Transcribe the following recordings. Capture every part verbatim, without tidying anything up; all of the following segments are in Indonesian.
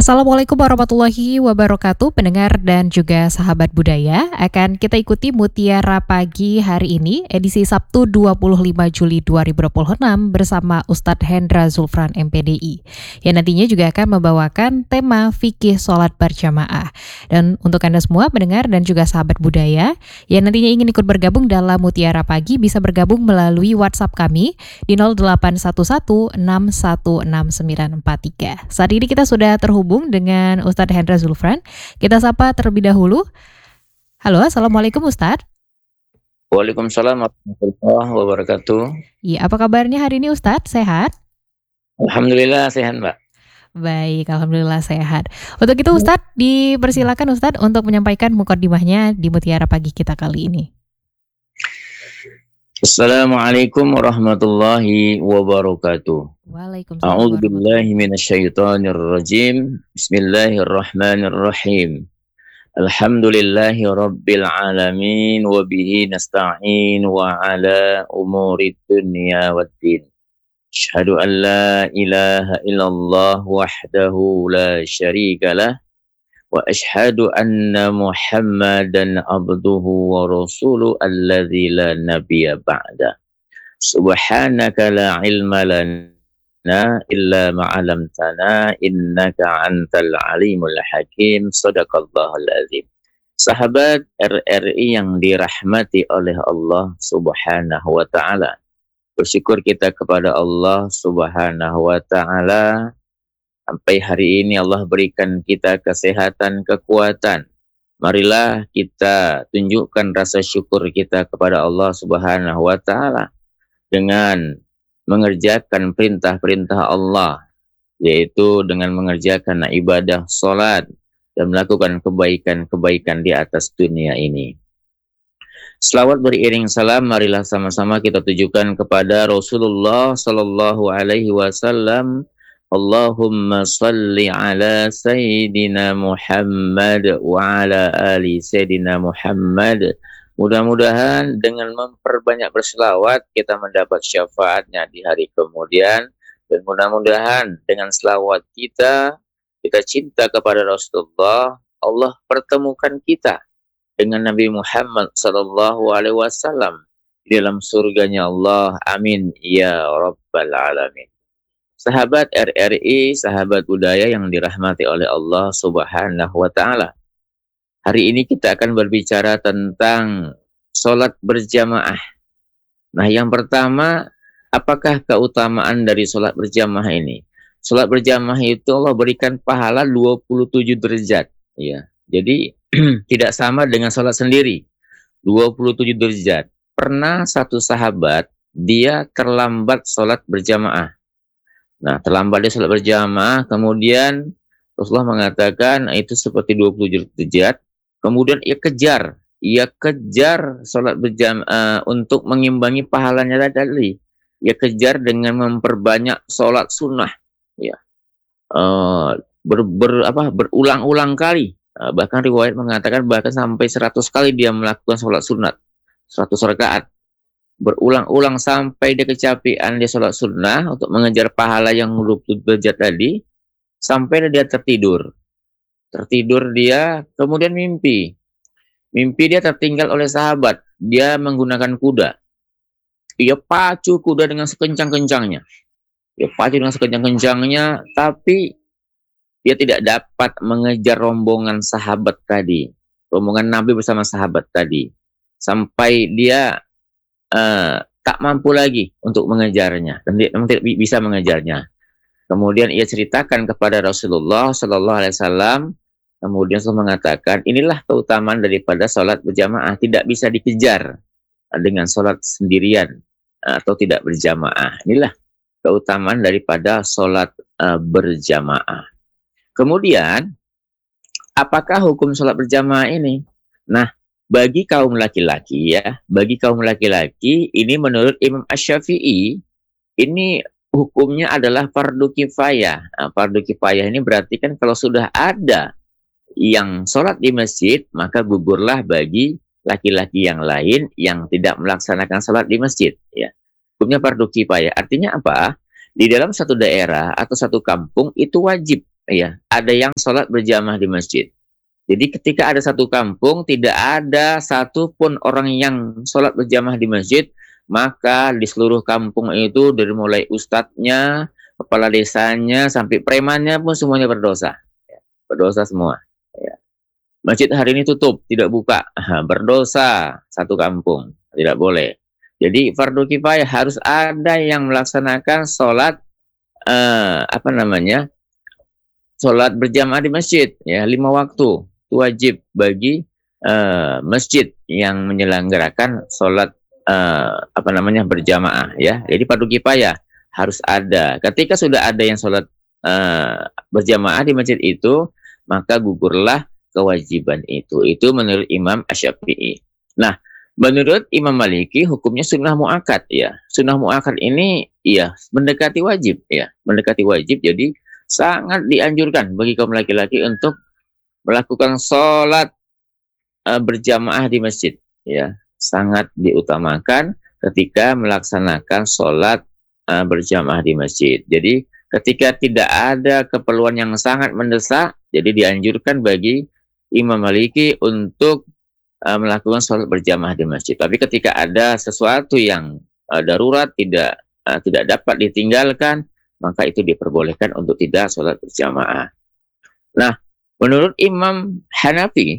Assalamualaikum warahmatullahi wabarakatuh, pendengar dan juga sahabat budaya. Akan kita ikuti Mutiara Pagi hari ini, edisi Sabtu dua puluh lima Juli dua ribu dua puluh enam bersama Ustadz Hendra Zulfran M P D I. Yang nantinya juga akan membawakan tema fikih sholat berjamaah. Dan untuk Anda semua pendengar dan juga sahabat budaya, yang nantinya ingin ikut bergabung dalam Mutiara Pagi bisa bergabung melalui WhatsApp kami di nol delapan satu satu enam satu enam sembilan empat tiga. Saat ini kita sudah terhubung dengan Ustadz Hendra Zulfran. Kita sapa terlebih dahulu. Halo, Assalamualaikum Ustadz. Waalaikumsalam warahmatullahi wabarakatuh. Iya, apa kabarnya hari ini Ustadz? Sehat? Alhamdulillah sehat, Mbak. Baik, Alhamdulillah sehat. Untuk itu Ustadz, dipersilakan Ustadz untuk menyampaikan mukadimahnya di Mutiara Pagi kita kali ini. Assalamualaikum warahmatullahi wabarakatuh. Waalaikumsalam. A'udzubillahi minasyaitonirrajim. Bismillahirrahmanirrahim. Alhamdulillahi rabbil alamin wa bihi nasta'in wa ala umuri dunya waddin. Asyhadu an la ilaha illallah wahdahu la syarika lah. Wa ashhadu anna Muhammadan abduhu wa rasuluhu alladzi la nabiyya ba'da. Subhanaka la ilma lana illa ma 'allamtana innaka antal alimul hakim. Shadaqallahul azim. Sahabat R R I yang dirahmati oleh Allah Subhanahu wa taala. Bersyukur kita kepada Allah Subhanahu wa taala. Sampai hari ini Allah berikan kita kesehatan, kekuatan. Marilah kita tunjukkan rasa syukur kita kepada Allah Subhanahu wa taala dengan mengerjakan perintah-perintah Allah, yaitu dengan mengerjakan ibadah salat dan melakukan kebaikan-kebaikan di atas dunia ini. Selawat beriring salam, marilah sama-sama kita tujukan kepada Rasulullah sallallahu alaihi wasallam. Allahumma salli ala Sayyidina Muhammad wa ala ali Sayyidina Muhammad. Mudah-mudahan dengan memperbanyak berselawat kita mendapat syafaatnya di hari kemudian. Dan mudah-mudahan dengan selawat kita, kita cinta kepada Rasulullah, Allah pertemukan kita dengan Nabi Muhammad sallallahu alaihi wasallam di dalam surganya Allah. Amin ya rabbal alamin. Sahabat R R I, sahabat budaya yang dirahmati oleh Allah Subhanahu wa taala. Hari ini kita akan berbicara tentang sholat berjamaah. Nah, yang pertama, apakah keutamaan dari sholat berjamaah ini? Sholat berjamaah itu Allah berikan pahala dua puluh tujuh derajat. Ya. Jadi tidak sama dengan sholat sendiri. dua puluh tujuh derajat. Pernah satu sahabat, dia terlambat sholat berjamaah. Nah, terlambat dia sholat berjamaah, kemudian Rasulullah mengatakan itu seperti dua puluh tujuh derajat. Kemudian ia kejar, ia kejar sholat berjamaah uh, untuk mengimbangi pahalanya tadi. Ia kejar dengan memperbanyak sholat sunnah, ya, uh, ber, ber, apa, berulang-ulang kali. Uh, bahkan riwayat mengatakan bahkan sampai seratus kali dia melakukan sholat sunat, seratus rakaat. Berulang-ulang sampai dia kecapean dia sholat sunnah untuk mengejar pahala yang dua puluh derajat tadi, sampai dia tertidur. Tertidur dia, kemudian mimpi. Mimpi dia tertinggal oleh sahabat. Dia menggunakan kuda. Ia pacu kuda dengan sekencang-kencangnya. Dia pacu dengan sekencang-kencangnya, tapi dia tidak dapat mengejar rombongan sahabat tadi. Rombongan Nabi bersama sahabat tadi. Sampai dia Uh, tak mampu lagi untuk mengejarnya dan dia tidak bisa mengejarnya. Kemudian ia ceritakan kepada Rasulullah Sallallahu Alaihi Wasallam. Kemudian Rasulullah mengatakan, inilah keutamaan daripada sholat berjamaah, tidak bisa dikejar dengan sholat sendirian atau tidak berjamaah. Inilah keutamaan daripada sholat uh, berjamaah. Kemudian, apakah hukum sholat berjamaah ini? Nah, bagi kaum laki-laki ya, bagi kaum laki-laki ini menurut Imam Asy-Syafi'i ini hukumnya adalah fardu kifayah. Nah, fardu kifayah ini berarti kan kalau sudah ada yang sholat di masjid maka gugurlah bagi laki-laki yang lain yang tidak melaksanakan sholat di masjid. Ya, hukumnya fardu kifayah. Artinya apa? Di dalam satu daerah atau satu kampung itu wajib ya, ada yang sholat berjamaah di masjid. Jadi ketika ada satu kampung tidak ada satupun orang yang sholat berjamaah di masjid, maka di seluruh kampung itu dari mulai ustadznya, kepala desanya, sampai premannya pun semuanya berdosa. Berdosa semua. Ya. Masjid hari ini tutup, tidak buka. Berdosa satu kampung. Tidak boleh. Jadi fardu kifayah harus ada yang melaksanakan sholat, uh, apa namanya, sholat berjamaah di masjid. Ya, lima waktu. Wajib bagi uh, masjid yang menyelenggarakan sholat uh, apa namanya berjamaah ya. Jadi fardu kifayah harus ada. Ketika sudah ada yang sholat uh, berjamaah di masjid itu, maka gugurlah kewajiban itu. Itu menurut Imam Asy-Syafi'i. Nah, menurut Imam Maliki hukumnya sunnah muakkad ya. Sunnah muakkad ini ya mendekati wajib ya, mendekati wajib. Jadi sangat dianjurkan bagi kaum laki-laki untuk melakukan sholat uh, berjamaah di masjid ya, sangat diutamakan ketika melaksanakan sholat uh, berjamaah di masjid. Jadi ketika tidak ada keperluan yang sangat mendesak, jadi dianjurkan bagi Imam Maliki untuk uh, melakukan sholat berjamaah di masjid. Tapi ketika ada sesuatu yang uh, darurat tidak uh, tidak dapat ditinggalkan, maka itu diperbolehkan untuk tidak sholat berjamaah. Nah, menurut Imam Hanafi,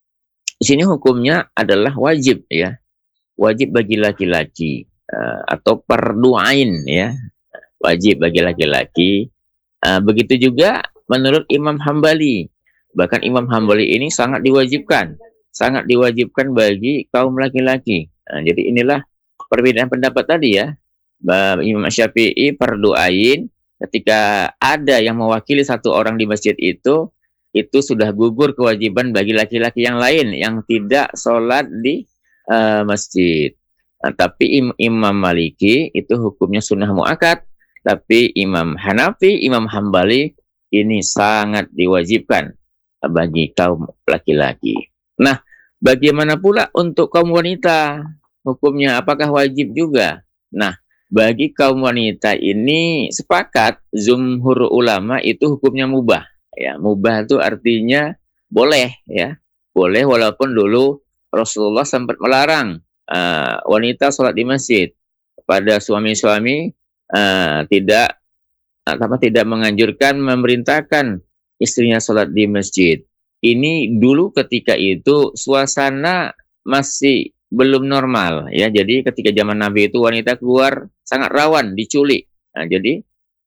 di sini hukumnya adalah wajib ya, wajib bagi laki-laki uh, atau perduain ya, wajib bagi laki-laki. Uh, begitu juga menurut Imam Hambali, bahkan Imam Hambali ini sangat diwajibkan, sangat diwajibkan bagi kaum laki-laki. Nah, jadi inilah perbedaan pendapat tadi ya. Imam Syafi'i perduain ketika ada yang mewakili satu orang di masjid itu. Itu sudah gugur kewajiban bagi laki-laki yang lain yang tidak sholat di uh, masjid. Nah, tapi im Imam Maliki itu hukumnya sunnah muakkad, tapi Imam Hanafi, Imam Hambali ini sangat diwajibkan bagi kaum laki-laki. Nah, bagaimana pula untuk kaum wanita? Hukumnya apakah wajib juga? Nah, bagi kaum wanita ini sepakat jumhur ulama itu hukumnya mubah. Ya, mubah itu artinya boleh ya, boleh walaupun dulu Rasulullah sempat melarang uh, wanita sholat di masjid. Pada suami-suami uh, tidak apa tidak menganjurkan memerintahkan istrinya sholat di masjid. Ini dulu ketika itu suasana masih belum normal ya. Jadi ketika zaman Nabi itu wanita keluar sangat rawan diculik. Nah, jadi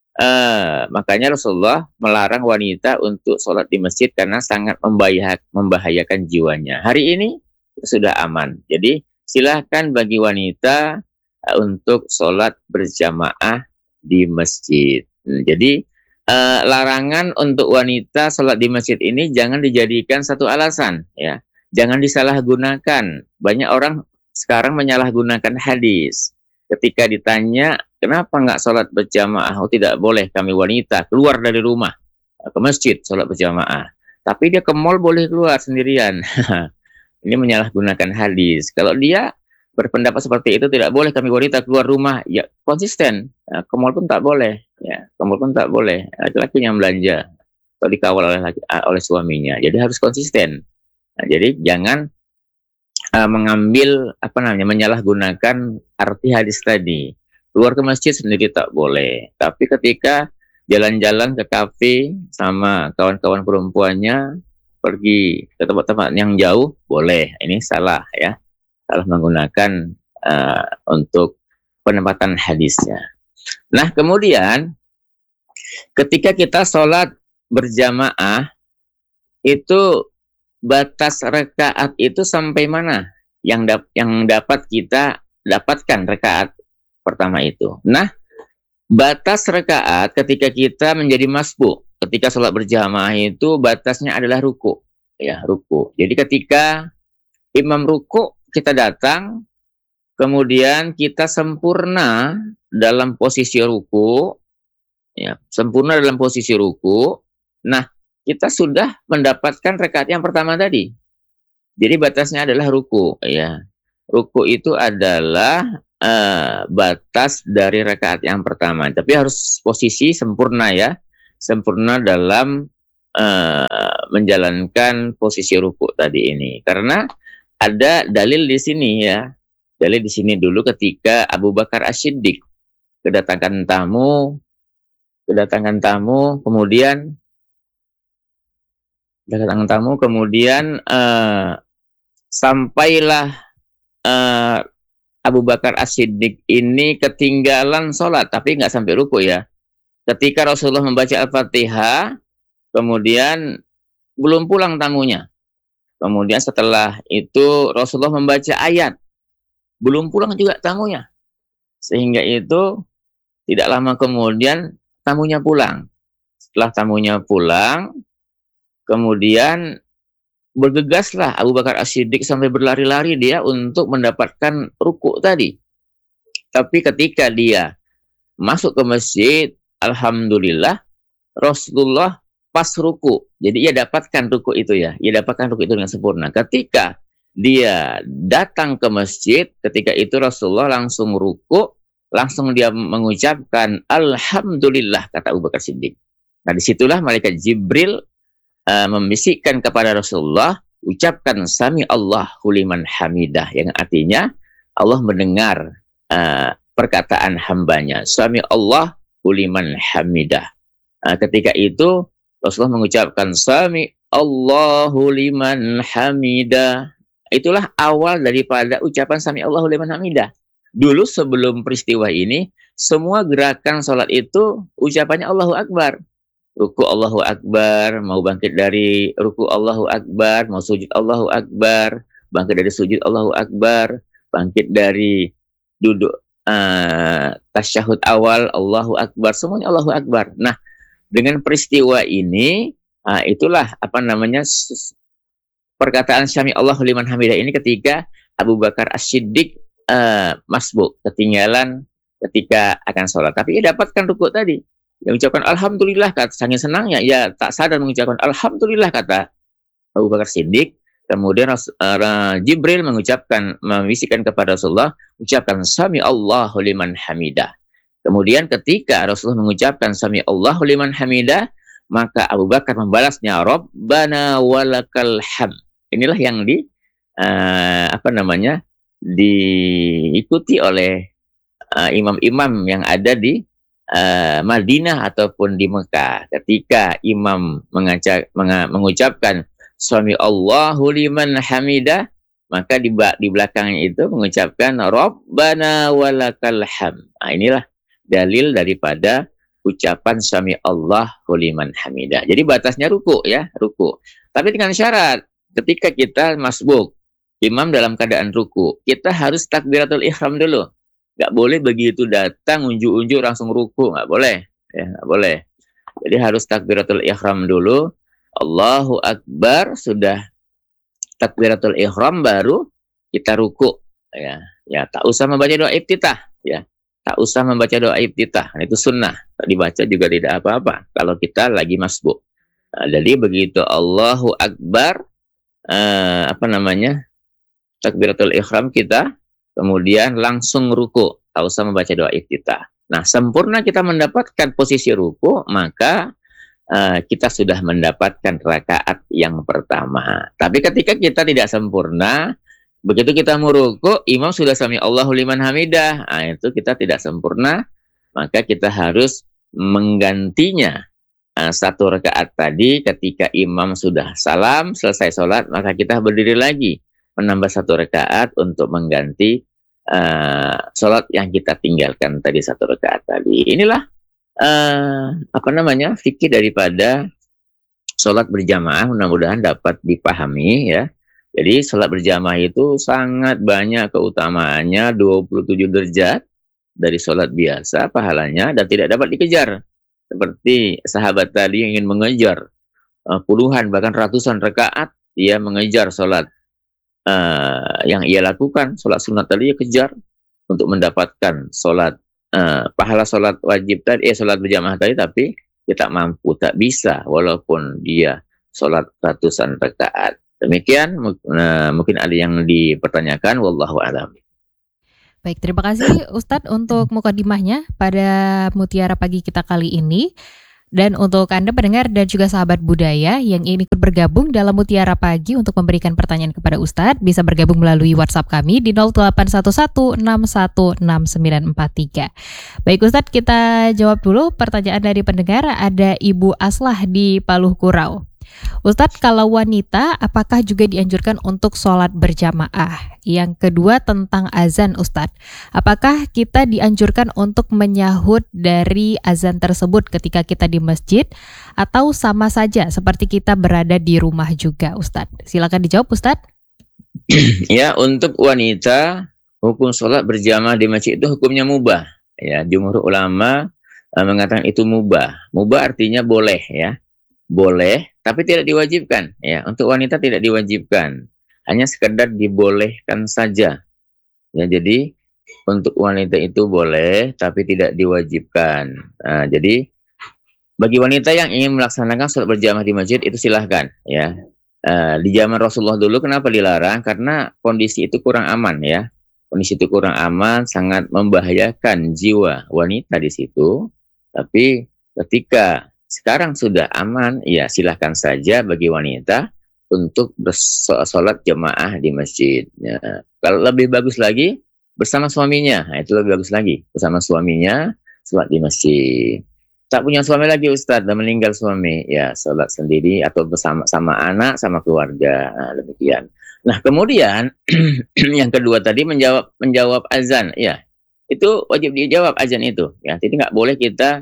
Uh, makanya Rasulullah melarang wanita untuk sholat di masjid karena sangat membahayakan, membahayakan jiwanya. Hari ini sudah aman. Jadi silahkan bagi wanita uh, untuk sholat berjamaah di masjid. Hmm, jadi uh, larangan untuk wanita sholat di masjid ini jangan dijadikan satu alasan. Ya, jangan disalahgunakan. Banyak orang sekarang menyalahgunakan hadis. Ketika ditanya, kenapa nggak sholat berjamaah? Oh, tidak boleh kami wanita keluar dari rumah ke masjid sholat berjamaah. Tapi dia ke mall boleh keluar sendirian. Ini menyalahgunakan hadis. Kalau dia berpendapat seperti itu, tidak boleh kami wanita keluar rumah, ya konsisten. Nah, ke mall pun tak boleh. Ya, ke mall pun tak boleh. Laki-laki yang belanja atau dikawal oleh laki, oleh suaminya. Jadi harus konsisten. Nah, jadi jangan Uh, mengambil apa namanya menyalahgunakan arti hadis tadi. Keluar ke masjid sendiri tak boleh. Tapi ketika jalan-jalan ke kafe sama kawan-kawan perempuannya, pergi ke tempat-tempat yang jauh, boleh. Ini salah ya. Salah menggunakan uh, untuk penempatan hadisnya. Nah, kemudian ketika kita sholat berjamaah itu batas rakaat itu sampai mana yang dap yang dapat kita dapatkan rakaat pertama itu. Nah, batas rakaat ketika kita menjadi masbuk, ketika sholat berjamaah itu batasnya adalah ruku, ya ruku. Jadi ketika imam ruku kita datang, kemudian kita sempurna dalam posisi ruku, ya sempurna dalam posisi ruku. Nah, kita sudah mendapatkan rakaat yang pertama tadi. Jadi batasnya adalah ruku. Ya, ruku itu adalah uh, batas dari rakaat yang pertama. Tapi harus posisi sempurna ya, sempurna dalam uh, menjalankan posisi ruku tadi ini. Karena ada dalil di sini ya. Dalil di sini dulu ketika Abu Bakar As-Siddiq kedatangan tamu, kedatangan tamu, kemudian kedatangan tamu, kemudian uh, sampailah uh, Abu Bakar As-Siddiq ini ketinggalan sholat, tapi nggak sampai ruku ya. Ketika Rasulullah membaca Al-Fatihah, kemudian belum pulang tamunya. Kemudian setelah itu Rasulullah membaca ayat, belum pulang juga tamunya. Sehingga itu tidak lama kemudian tamunya pulang. Setelah tamunya pulang, kemudian bergegaslah Abu Bakar As-Siddiq sampai berlari-lari dia untuk mendapatkan ruku tadi. Tapi ketika dia masuk ke masjid, alhamdulillah Rasulullah pas ruku. Jadi ia dapatkan ruku itu ya. Ia dapatkan ruku itu dengan sempurna. Ketika dia datang ke masjid, ketika itu Rasulullah langsung ruku, langsung dia mengucapkan alhamdulillah, kata Abu Bakar Siddiq. Nah disitulah malaikat Jibril Uh, membisikkan kepada Rasulullah, ucapkan sami Allahu liman hamidah, yang artinya Allah mendengar uh, perkataan hambanya, sami Allahu liman hamidah. Uh, ketika itu Rasulullah mengucapkan sami Allahu liman hamidah. Itulah awal daripada ucapan sami Allahu liman hamidah. Dulu sebelum peristiwa ini, semua gerakan sholat itu ucapannya Allahu Akbar. Ruku Allahu Akbar, mau bangkit dari ruku Allahu Akbar, mau sujud Allahu Akbar, bangkit dari sujud Allahu Akbar, bangkit dari duduk uh, tasyahud awal Allahu Akbar, semuanya Allahu Akbar. Nah, dengan peristiwa ini, uh, itulah apa namanya perkataan Syami Allahu liman hamidah ini ketika Abu Bakar As-Siddiq uh, masbuk, ketinggalan ketika akan sholat. Tapi ia dapatkan ruku tadi. Yang mengucapkan alhamdulillah, kata saking senangnya ya tak sadar mengucapkan alhamdulillah, kata Abu Bakar Siddiq. Kemudian uh, Jibril mengucapkan, membisikkan kepada Rasulullah, ucapkan sami Allahu liman hamidah. Kemudian ketika Rasulullah mengucapkan sami Allahu liman hamidah, maka Abu Bakar membalasnya Rabbana walakal hamd. Inilah yang di uh, apa namanya diikuti oleh uh, imam-imam yang ada di Uh, Madinah ataupun di Mekah. Ketika imam mengacak, meng, mengucapkan Sami Allahu liman hamidah, maka di, di belakangnya itu mengucapkan Rabbana walakal hamd. Nah, inilah dalil daripada ucapan Sami Allahu liman hamidah. Jadi batasnya ruku ya, ruku. Tapi dengan syarat, ketika kita masbuk, imam dalam keadaan ruku, kita harus takbiratul ihram dulu. Nggak boleh begitu datang unjuk-unjuk langsung ruku, nggak boleh, ya nggak boleh. Jadi harus takbiratul ihram dulu, Allahu Akbar, sudah takbiratul ihram baru kita ruku, ya, ya tak usah membaca doa iftitah, ya, tak usah membaca doa iftitah, itu sunnah, tak dibaca juga tidak apa-apa kalau kita lagi masbuk. Nah, jadi begitu Allahu Akbar, eh, apa namanya takbiratul ihram kita, kemudian langsung ruku, tak usah membaca doa iftitah. Nah, sempurna kita mendapatkan posisi ruku, maka uh, kita sudah mendapatkan rakaat yang pertama. Tapi ketika kita tidak sempurna, begitu kita mau ruku, imam sudah sami Allahu liman hamidah, nah, itu kita tidak sempurna, maka kita harus menggantinya. Uh, satu rakaat tadi ketika imam sudah salam, selesai sholat, maka kita berdiri lagi, menambah satu rakaat untuk mengganti uh, sholat yang kita tinggalkan tadi satu rakaat tadi. Inilah uh, apa namanya fikih daripada sholat berjamaah. Mudah-mudahan dapat dipahami ya. Jadi sholat berjamaah itu sangat banyak keutamaannya, dua puluh tujuh derajat dari sholat biasa pahalanya, dan tidak dapat dikejar. Seperti sahabat tadi yang ingin mengejar uh, puluhan bahkan ratusan rakaat, dia mengejar sholat Uh, yang ia lakukan, sholat sunat tadi ia kejar untuk mendapatkan sholat uh, pahala sholat wajib tadi, eh sholat berjamaah tadi, tapi dia tak mampu, tak bisa walaupun dia sholat ratusan rakaat. Demikian uh, mungkin ada yang dipertanyakan, wallahu a'lam. Baik, terima kasih Ustadz untuk mukadimahnya pada Mutiara Pagi kita kali ini. Dan untuk Anda pendengar dan juga sahabat budaya yang ingin ikut bergabung dalam Mutiara Pagi untuk memberikan pertanyaan kepada Ustadz, bisa bergabung melalui WhatsApp kami di nol delapan satu satu enam satu enam sembilan empat tiga. Baik Ustadz, kita jawab dulu pertanyaan dari pendengar. Ada Ibu Aslah di Paluh Kurau. Ustadz, kalau wanita apakah juga dianjurkan untuk sholat berjamaah? Yang kedua tentang azan Ustadz, apakah kita dianjurkan untuk menyahut dari azan tersebut ketika kita di masjid atau sama saja seperti kita berada di rumah juga Ustadz? Silakan dijawab Ustadz. Ya, untuk wanita hukum sholat berjamaah di masjid itu hukumnya mubah. Ya, jumhur ulama uh, mengatakan itu mubah. Mubah artinya boleh ya. Boleh, tapi tidak diwajibkan. Ya, untuk wanita tidak diwajibkan, hanya sekedar dibolehkan saja. Ya, jadi untuk wanita itu boleh, tapi tidak diwajibkan. Nah, jadi bagi wanita yang ingin melaksanakan sholat berjamaah di masjid itu silahkan. Ya, uh, di zaman Rasulullah dulu kenapa dilarang? Karena kondisi itu kurang aman ya. Kondisi itu kurang aman, sangat membahayakan jiwa wanita di situ. Tapi ketika sekarang sudah aman, ya silahkan saja bagi wanita untuk bersolat jamaah di masjid. Ya. Kalau lebih bagus lagi, bersama suaminya. Nah, itu lebih bagus lagi. Bersama suaminya, sholat di masjid. Tak punya suami lagi Ustadz, dan meninggal suami. Ya, sholat sendiri atau bersama sama anak, sama keluarga. Nah, demikian. Nah, kemudian yang kedua tadi menjawab menjawab azan. Ya, itu wajib dijawab azan itu. Ya, jadi nggak boleh kita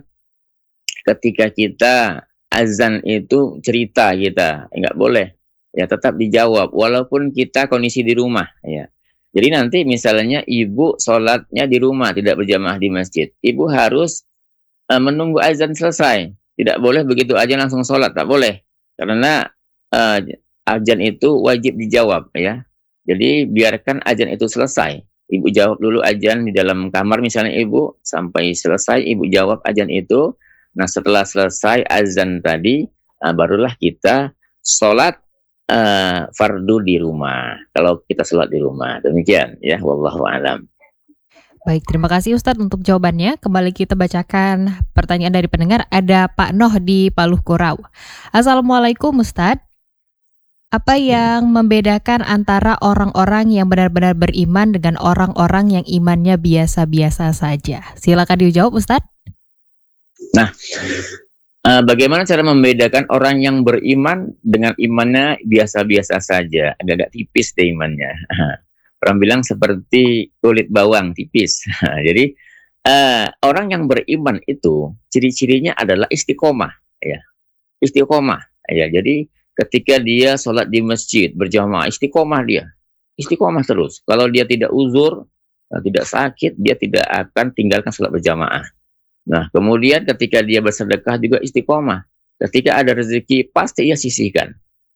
ketika kita azan itu cerita kita, nggak boleh. Ya, tetap dijawab walaupun kita kondisi di rumah. Ya. Jadi nanti misalnya ibu sholatnya di rumah, tidak berjamaah di masjid. Ibu harus uh, menunggu azan selesai. Tidak boleh begitu aja langsung sholat, tak boleh. Karena uh, azan itu wajib dijawab. Ya. Jadi biarkan azan itu selesai. Ibu jawab dulu azan di dalam kamar misalnya ibu, sampai selesai ibu jawab azan itu. Nah, setelah selesai azan tadi, uh, barulah kita sholat uh, fardu di rumah. Kalau kita sholat di rumah, demikian ya. Wallahu a'lam. Baik, terima kasih Ustadz untuk jawabannya. Kembali kita bacakan pertanyaan dari pendengar. Ada Pak Noh di Paluh Kurau. Assalamualaikum Ustadz. Apa yang membedakan antara orang-orang yang benar-benar beriman dengan orang-orang yang imannya biasa-biasa saja? Silakan dijawab Ustadz. Nah, uh, bagaimana cara membedakan orang yang beriman dengan imannya biasa-biasa saja, agak-agak tipis deh imannya. Orang bilang seperti kulit bawang tipis. Jadi uh, orang yang beriman itu ciri-cirinya adalah istiqomah, ya, istiqomah. Ya, jadi ketika dia sholat di masjid berjamaah, istiqomah dia, istiqomah terus. Kalau dia tidak uzur, tidak sakit, dia tidak akan tinggalkan sholat berjamaah. Nah, kemudian ketika dia bersedekah juga istiqomah. Ketika ada rezeki, pasti ia sisihkan.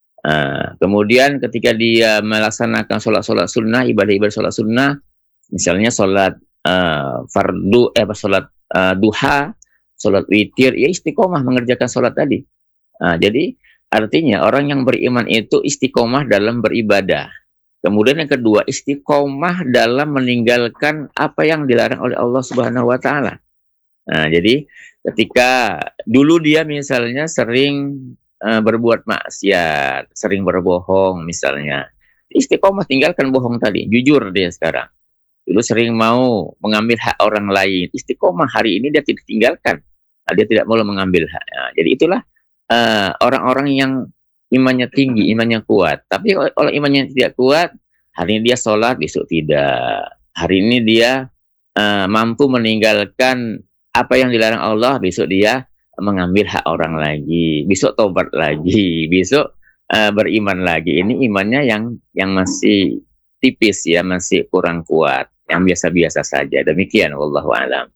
Uh, kemudian ketika dia melaksanakan sholat-sholat sunnah, ibadah-ibadah sholat sunnah, misalnya sholat uh, fardu, eh, sholat uh, duha, sholat witir, ia istiqomah mengerjakan sholat tadi. Uh, jadi, artinya orang yang beriman itu istiqomah dalam beribadah. Kemudian yang kedua, istiqomah dalam meninggalkan apa yang dilarang oleh Allah Subhanahu wa Ta'ala. Nah, jadi ketika dulu dia misalnya sering uh, berbuat maksiat, sering berbohong misalnya, istiqomah tinggalkan bohong tadi, jujur dia sekarang. Dulu sering mau mengambil hak orang lain, istiqomah hari ini dia tidak tinggalkan, nah, dia tidak mau mengambil hak. Nah, jadi itulah uh, orang-orang yang imannya tinggi, imannya kuat. Tapi kalau imannya tidak kuat, hari ini dia sholat, besok tidak. Hari ini dia uh, mampu meninggalkan apa yang dilarang Allah, besok dia mengambil hak orang lagi, besok tobat lagi, besok uh, beriman lagi. Ini imannya yang yang masih tipis ya, masih kurang kuat, yang biasa-biasa saja. Demikian, wallahu a'lam.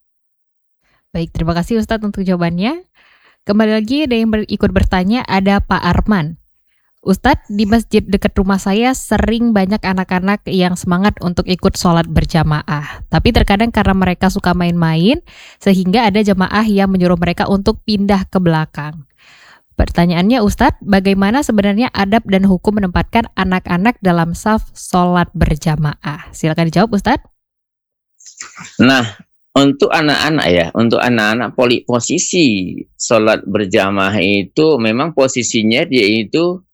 Baik, terima kasih Ustadz untuk jawabannya. Kembali lagi ada yang ber- ikut bertanya, ada Pak Arman. Ustadz, di masjid dekat rumah saya sering banyak anak-anak yang semangat untuk ikut sholat berjamaah. Tapi terkadang karena mereka suka main-main, sehingga ada jamaah yang menyuruh mereka untuk pindah ke belakang. Pertanyaannya Ustadz, bagaimana sebenarnya adab dan hukum menempatkan anak-anak dalam saf sholat berjamaah? Silakan dijawab Ustadz. Nah, Untuk anak-anak ya, untuk anak-anak poli posisi sholat berjamaah itu memang posisinya dia itu